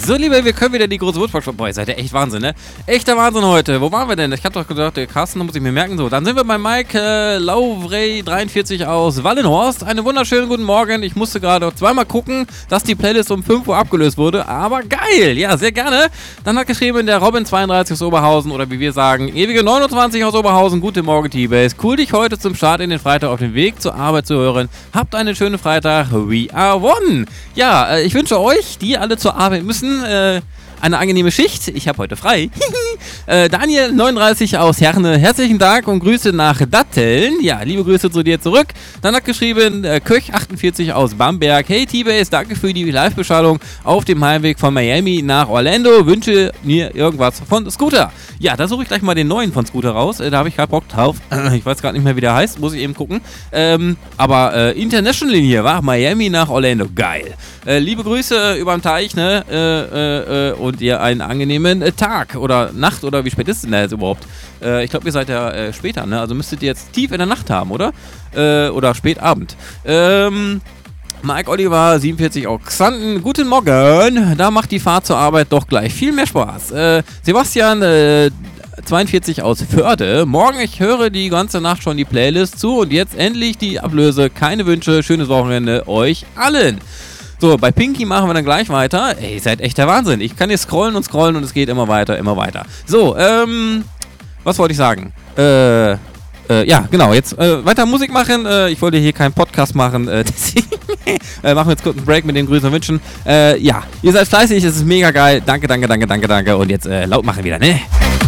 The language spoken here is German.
So, Liebe, wir können wieder die große Wurstbox. Boah, ihr seid ja echt Wahnsinn, ne? Echter Wahnsinn heute. Wo waren wir denn? Ich hab doch gesagt, der Carsten, da muss ich mir merken. So, dann sind wir bei Mike Lauvrey 43 aus Wallenhorst. Einen wunderschönen guten Morgen. Ich musste gerade zweimal gucken, dass die Playlist um 5 Uhr abgelöst wurde. Aber geil. Ja, sehr gerne. Dann hat geschrieben der Robin 32 aus Oberhausen oder wie wir sagen, ewige 29 aus Oberhausen. Guten Morgen, T-Base. Cool, dich heute zum Start in den Freitag auf dem Weg zur Arbeit zu hören. Habt einen schönen Freitag. We are one. Ja, ich wünsche euch, die alle zur Arbeit müssen, eine angenehme Schicht. Ich habe heute frei. Daniel 39 aus Herne. Herzlichen Dank und Grüße nach Datteln. Ja, liebe Grüße zu dir zurück. Dann hat geschrieben Köch 48 aus Bamberg. Hey T-Base, danke für die Live-Beschallung auf dem Heimweg von Miami nach Orlando. Wünsche mir irgendwas von Scooter. Ja, da suche ich gleich mal den neuen von Scooter raus. Da habe ich gerade Bock drauf. Ich weiß gerade nicht mehr, wie der heißt. Muss ich eben gucken. Aber International hier, war Miami nach Orlando. Geil. Liebe Grüße überm Teich, ne? Und ihr einen angenehmen Tag oder Nacht oder wie spät ist denn da jetzt überhaupt? Ich glaube, ihr seid ja später, ne? Also müsstet ihr jetzt tief in der Nacht haben, oder? Oder Spätabend. Mike Oliver 47 aus Xanten. Guten Morgen. Da macht die Fahrt zur Arbeit doch gleich viel mehr Spaß. Sebastian 42 aus Förde. Morgen, ich höre die ganze Nacht schon die Playlist zu und jetzt endlich die Ablöse. Keine Wünsche, schönes Wochenende euch allen. So, bei Pinky machen wir dann gleich weiter. Ey, ihr seid echt der Wahnsinn. Ich kann hier scrollen und scrollen und es geht immer weiter, immer weiter. So, was wollte ich sagen? Ja, genau, jetzt weiter Musik machen. Ich wollte hier keinen Podcast machen, deswegen machen wir jetzt kurz einen Break mit den Grüßen und Wünschen. Ja, ihr seid fleißig, es ist mega geil. Danke. Und jetzt laut machen wieder, ne?